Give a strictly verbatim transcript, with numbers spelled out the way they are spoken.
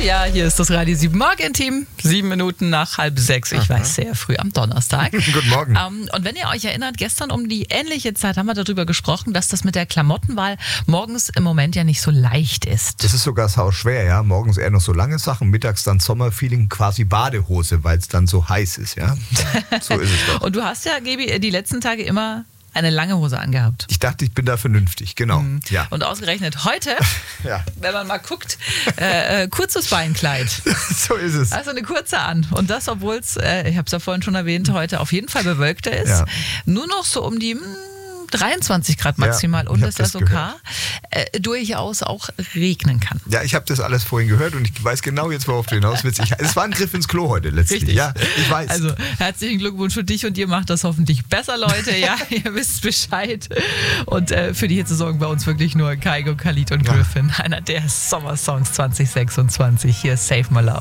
Ja, hier ist das Radio sieben Morgen-Team. Sieben Minuten nach halb sechs. Ich Aha. weiß, sehr früh am Donnerstag. Guten Morgen. Ähm, und wenn ihr euch erinnert, gestern um die ähnliche Zeit haben wir darüber gesprochen, dass das mit der Klamottenwahl morgens im Moment ja nicht so leicht ist. Das ist sogar sau schwer, ja. Morgens eher noch so lange Sachen, mittags dann Sommerfeeling, quasi Badehose, weil es dann so heiß ist, ja. So ist es doch. Und du hast ja, Gebi, die letzten Tage immer eine lange Hose angehabt. Ich dachte, ich bin da vernünftig, genau. Mhm. Ja. Und ausgerechnet heute, Ja. wenn man mal guckt, äh, äh, kurzes Beinkleid. So ist es. Also eine kurze an. Und das, obwohl es, äh, ich habe es ja vorhin schon erwähnt, heute auf jeden Fall bewölkter ist. Ja. Nur noch so um die mh, dreiundzwanzig Grad maximal Ja, und ich hab das das S O K äh, durchaus auch regnen kann. Ja, ich habe das alles vorhin gehört und ich weiß genau jetzt, worauf du hinaus willst. Ich, es war ein Griff ins Klo heute letztlich. Richtig. Ja, ich weiß. Also herzlichen Glückwunsch für dich und ihr macht das hoffentlich besser, Leute. Ja, ihr wisst Bescheid. Und äh, für die Hitze sorgen bei uns wirklich nur Kygo, Khalid und Griffin. Einer der Sommersongs zwanzig sechsundzwanzig. Hier Save My Love.